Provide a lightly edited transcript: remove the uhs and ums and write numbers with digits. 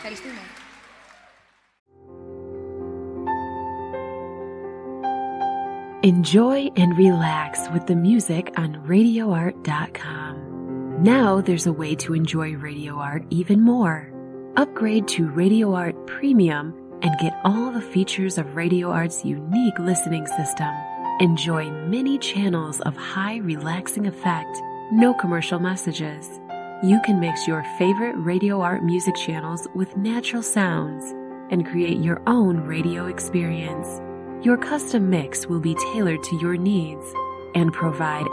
Ευχαριστούμε. Enjoy and relax with the music on RadioArt.com. Now there's a way to enjoy Radio Art even more. Upgrade to Radio Art Premium and get all the features of Radio Art's unique listening system. Enjoy many channels of high relaxing effect, no commercial messages. You can mix your favorite Radio Art music channels with natural sounds and create your own radio experience. Your custom mix will be tailored to your needs and provide